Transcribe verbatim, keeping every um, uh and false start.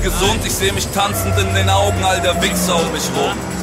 gesund, ich seh mich tanzend in den Augen all der Wichser um mich rum.